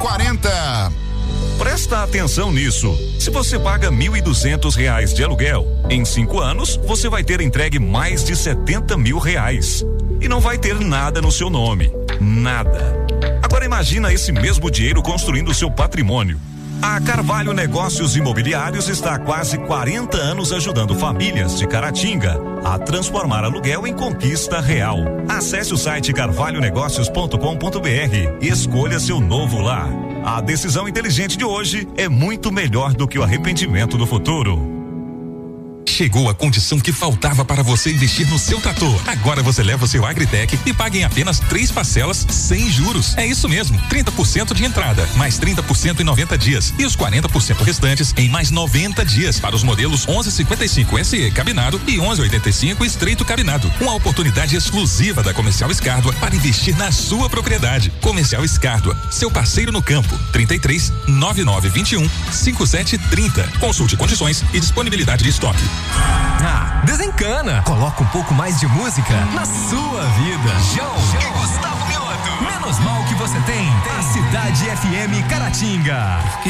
40. Presta atenção nisso. Se você paga R$ 1.200 de aluguel, em 5 anos você vai ter entregue mais de R$ 70 mil. E não vai ter nada no seu nome. Nada. Agora imagina esse mesmo dinheiro construindo o seu patrimônio. A Carvalho Negócios Imobiliários está há quase 40 anos ajudando famílias de Caratinga a transformar aluguel em conquista real. Acesse o site carvalhonegócios.com.br e escolha seu novo lar. A decisão inteligente de hoje é muito melhor do que o arrependimento do futuro. Chegou a condição que faltava para você investir no seu trator. Agora você leva o seu Agritech e paga em apenas 3 parcelas sem juros. É isso mesmo, 30% de entrada, mais 30% em 90 dias e os 40% restantes em mais 90 dias para os modelos 1155 SE cabinado e 1185 estreito cabinado. Uma oportunidade exclusiva da Comercial Escárdua para investir na sua propriedade. Comercial Escárdua, seu parceiro no campo. 33 9921 5730. Consulte condições e disponibilidade de estoque. Ah, desencana. Coloca um pouco mais de música na sua vida. João e Gustavo Mioto. Menos mal que você tem a Cidade FM Caratinga.